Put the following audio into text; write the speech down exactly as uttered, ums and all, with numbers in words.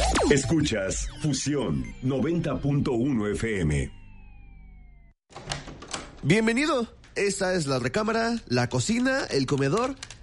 Escuchas Fusión noventa punto uno F M. Bienvenido. Esta es la recámara, la cocina, el comedor